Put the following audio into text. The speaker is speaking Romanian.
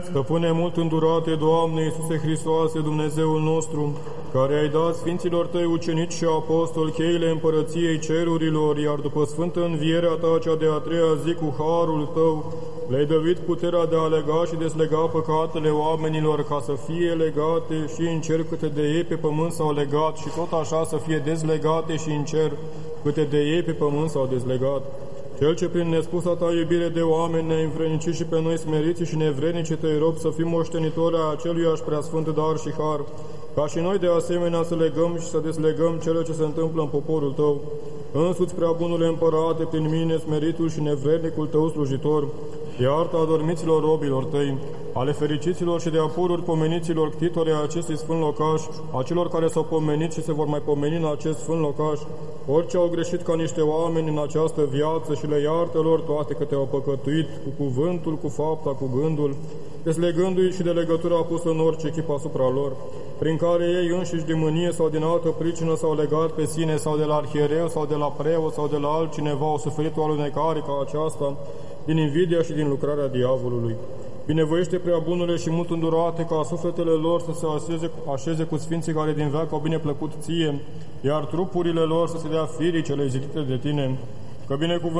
Stăpâne mult îndurate, Doamne Iisuse Hristoase, Dumnezeul nostru, care ai dat Sfinților Tăi ucenici și apostoli cheile împărăției cerurilor, iar după sfântă învierea Ta cea de a treia zi cu harul Tău, le-ai dăruit puterea de a lega și deslega păcatele oamenilor, ca să fie legate și în cer câte de ei pe pământ s-au legat și tot așa să fie dezlegate și în cer câte de ei pe pământ s-au dezlegat. Cel ce prin nespusa Ta iubire de oameni ne-ai învrednicit și pe noi smeriți și nevrenici Te-i rog să fim moștenitori a aceluiași preasfânt dar și har, ca și noi de asemenea să legăm și să deslegăm cele ce se întâmplă în poporul Tău. Însuți, prea bunule Împărate, prin mine, smeritul și nevrednicul Tău slujitor, iartă adormiților robilor Tăi, ale fericiților și de apururi pomeniților ctitorii acestui sfânt locaș, a celor care s-au pomenit și se vor mai pomeni în acest sfânt locaș, orice au greșit ca niște oameni în această viață și le iartă lor toate că Te-au păcătuit cu cuvântul, cu fapta, cu gândul, deslegându-i și de legătura pusă în orice chip asupra lor, prin care ei înșiși din mânie sau din altă pricină s-au legat pe sine sau de la arhiereu sau de la preot sau de la altcineva au suferit o alunecare ca aceasta, din invidia și din lucrarea diavolului. Binevoiește prea bunule și mult îndurate ca sufletele lor să se așeze cu sfinții care din veac au bine plăcut Ție, iar trupurile lor să se dea firii cele zidite de Tine, că binecuvânt